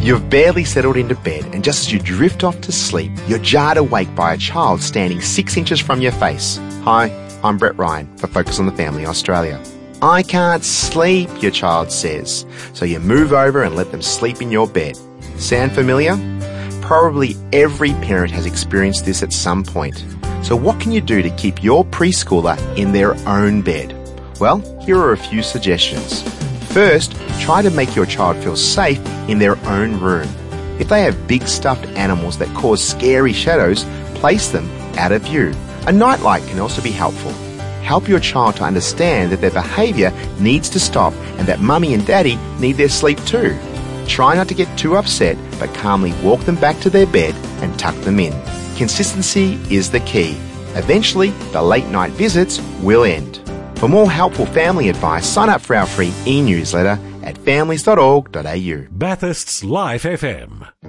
You've barely settled into bed, and just as you drift off to sleep, you're jarred awake by a child standing 6 inches from your face. Hi, I'm Brett Ryan for Focus on the Family Australia. I can't sleep, your child says. So you move over and let them sleep in your bed. Sound familiar? Probably every parent has experienced this at some point. So what can you do to keep your preschooler in their own bed? Well, here are a few suggestions. First, try to make your child feel safe in their own room. If they have big stuffed animals that cause scary shadows, place them out of view. A nightlight can also be helpful. Help your child to understand that their behaviour needs to stop and that mummy and daddy need their sleep too. Try not to get too upset, but calmly walk them back to their bed and tuck them in. Consistency is the key. Eventually, the late night visits will end. For more helpful family advice, sign up for our free e-newsletter at families.org.au. Bathurst's Life FM.